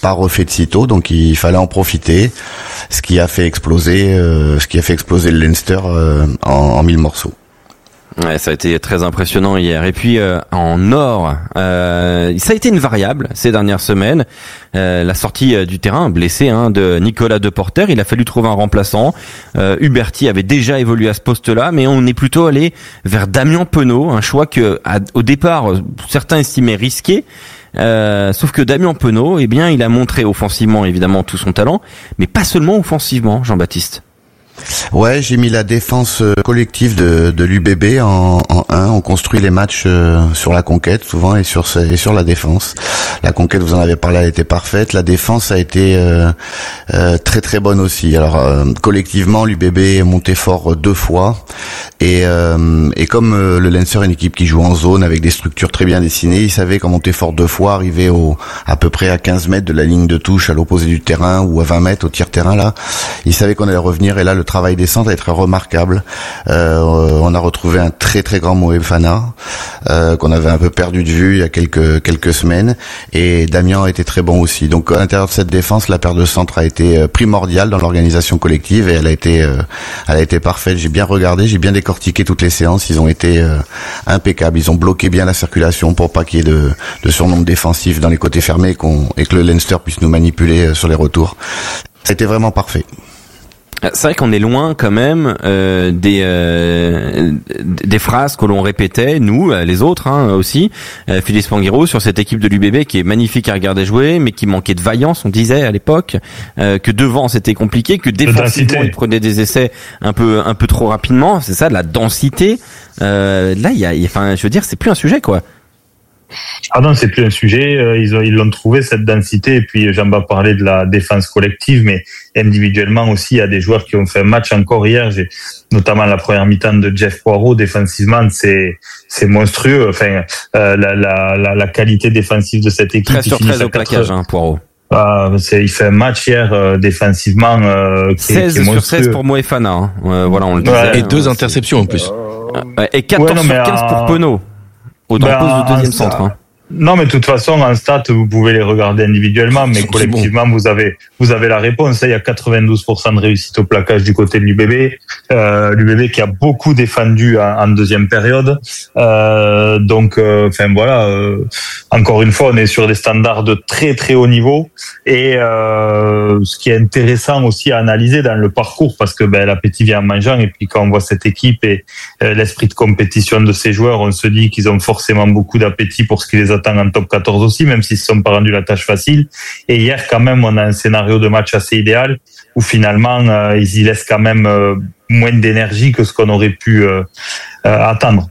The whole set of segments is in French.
pas refait de sitôt, donc il fallait en profiter, ce qui a fait exploser le Leinster en 1000 morceaux. Ouais, ça a été très impressionnant hier. Et puis en or, ça a été une variable ces dernières semaines. La sortie du terrain blessé de Nicolas Deporter, il a fallu trouver un remplaçant. Huberty avait déjà évolué à ce poste-là, mais on est plutôt allé vers Damien Penaud, un choix que au départ certains estimaient risqué. Sauf que Damien Penaud, eh bien, il a montré offensivement évidemment tout son talent, mais pas seulement offensivement, Jean-Baptiste. Ouais, j'ai mis la défense collective de l'UBB en 1. On construit les matchs sur la conquête souvent et sur la défense. La conquête, vous en avez parlé, elle était parfaite. La défense a été très très bonne aussi. Alors collectivement, l'UBB est monté fort 2 fois et comme le Leinster est une équipe qui joue en zone avec des structures très bien dessinées, ils savaient qu'en monter fort 2 fois, arriver à peu près à 15 mètres de la ligne de touche à l'opposé du terrain ou à 20 mètres au tir-terrain là, ils savaient qu'on allait revenir et là le travail des centres est très remarquable. On a retrouvé un très très grand Moefana qu'on avait un peu perdu de vue il y a quelques semaines et Damien a été très bon aussi. Donc à l'intérieur de cette défense, la paire de centres a été primordiale dans l'organisation collective et elle a été parfaite. J'ai bien regardé, j'ai bien décortiqué toutes les séances. Ils ont été impeccables. Ils ont bloqué bien la circulation pour pas qu'il y ait de surnombre défensif dans les côtés fermés et que le Leinster puisse nous manipuler sur les retours. Ça a été vraiment parfait. C'est vrai qu'on est loin quand même des phrases que l'on répétait, nous, les autres aussi, Philippe Spanghero, sur cette équipe de l'UBB qui est magnifique à regarder jouer, mais qui manquait de vaillance, on disait à l'époque, que devant c'était compliqué, que défensivement ils prenaient des essais un peu trop rapidement, c'est ça, de la densité. Là, je veux dire, c'est plus un sujet, quoi. Ah non, c'est plus un sujet. Ils l'ont trouvé, cette densité. Et puis, j'en vais parler de la défense collective, mais individuellement aussi, il y a des joueurs qui ont fait un match encore hier. J'ai notamment la première mi-temps de Jeff Poirot. Défensivement, c'est monstrueux. Enfin, la qualité défensive de cette équipe. 13 sur 13 au plaquage, Poirot. Il fait un match hier défensivement qui est monstrueux. 16 sur 16 pour Moefana. Voilà, on le disait. Ouais, et 2 interceptions en plus. Et 14 sur 15 pour Penaud. Au poste de deuxième centre. Non, mais de toute façon, en stats, vous pouvez les regarder individuellement, mais collectivement, vous avez la réponse. Il y a 92% de réussite au plaquage du côté de l'UBB. L'UBB qui a beaucoup défendu en deuxième période. Encore une fois, on est sur des standards de très très haut niveau. Et ce qui est intéressant aussi à analyser dans le parcours, parce que l'appétit vient en mangeant. Et puis quand on voit cette équipe et l'esprit de compétition de ces joueurs, on se dit qu'ils ont forcément beaucoup d'appétit pour ce qui les attend en top 14 aussi, même s'ils ne se sont pas rendus la tâche facile. Et hier, quand même, on a un scénario de match assez idéal où finalement, ils y laissent quand même moins d'énergie que ce qu'on aurait pu attendre.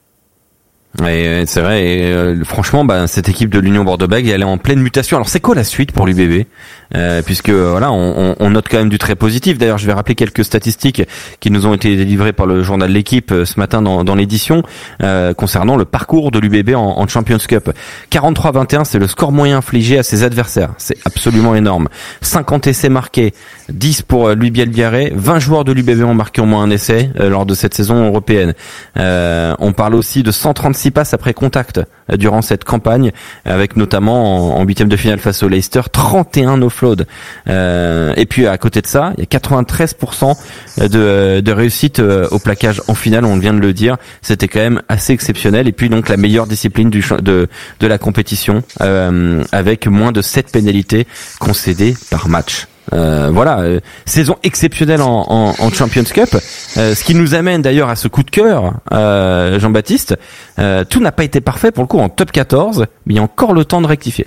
Et c'est vrai, et franchement, cette équipe de l'Union Bordeaux-Bègles, elle est en pleine mutation. Alors c'est quoi la suite pour l'UBB, puisque voilà, on note quand même du très positif. D'ailleurs, je vais rappeler quelques statistiques qui nous ont été délivrées par le journal L'Équipe ce matin dans l'édition concernant le parcours de l'UBB en Champions Cup. 43-21, c'est le score moyen infligé à ses adversaires. C'est absolument énorme. 50 essais marqués, 10 pour Louis Bielbiarré. 20 joueurs de l'UBB ont marqué au moins un essai lors de cette saison européenne. On parle aussi de 136 passes après contact durant cette campagne, avec notamment en huitième de finale face au Leicester 31 offload. Et puis à côté de ça, il y a 93% de réussite au plaquage en finale. On vient de le dire, c'était quand même assez exceptionnel. Et puis donc la meilleure discipline de la compétition, avec moins de 7 pénalités concédées par match. Saison exceptionnelle en Champions Cup, ce qui nous amène d'ailleurs à ce coup de cœur, Jean-Baptiste. Tout n'a pas été parfait pour le coup en top 14, mais il y a encore le temps de rectifier.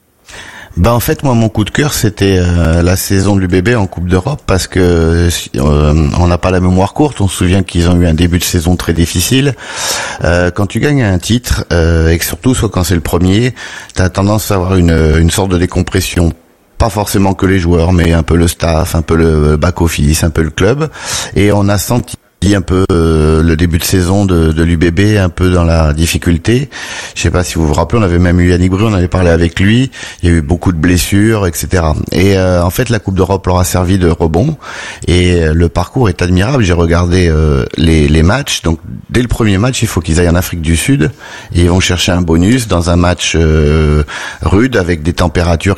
En fait, moi, mon coup de cœur, c'était la saison de l'UBB en Coupe d'Europe, parce que on n'a pas la mémoire courte. On se souvient qu'ils ont eu un début de saison très difficile. Quand tu gagnes un titre, et que surtout, soit quand c'est le premier, t'as tendance à avoir une sorte de décompression. Pas forcément que les joueurs, mais un peu le staff, un peu le back-office, un peu le club. Et on a senti un peu le début de saison de l'UBB un peu dans la difficulté. Je sais pas si vous vous rappelez, on avait même eu Yannick Bru, on avait parlé avec lui. Il y a eu beaucoup de blessures, etc. Et en fait, la Coupe d'Europe leur a servi de rebond. Et le parcours est admirable. J'ai regardé les matchs. Donc, dès le premier match, il faut qu'ils aillent en Afrique du Sud. Et ils vont chercher un bonus dans un match rude avec des températures